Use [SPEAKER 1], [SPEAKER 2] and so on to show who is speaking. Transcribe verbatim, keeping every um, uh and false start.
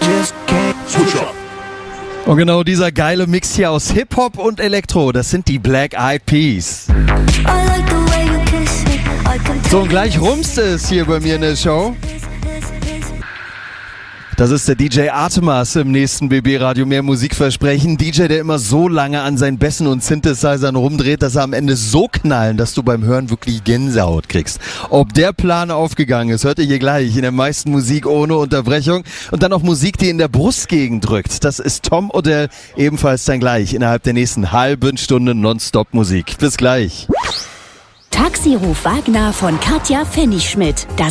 [SPEAKER 1] Und genau dieser geile Mix hier aus Hip-Hop und Elektro, das sind die Black Eyed Peas. So, und gleich rumst es hier bei mir in der Show. Das ist der D J Artemas im nächsten B B-Radio Mehr Musikversprechen. D J, der immer so lange an seinen Bässen und Synthesizern rumdreht, dass er am Ende so knallen, dass du beim Hören wirklich Gänsehaut kriegst. Ob der Plan aufgegangen ist, hört ihr hier gleich in der meisten Musik ohne Unterbrechung. Und dann auch Musik, die in der Brustgegend drückt. Das ist Tom Odell, ebenfalls dann gleich innerhalb der nächsten halben Stunde Nonstop-Musik. Bis gleich.
[SPEAKER 2] Taxiruf Wagner von Katja Pfennigschmidt. Das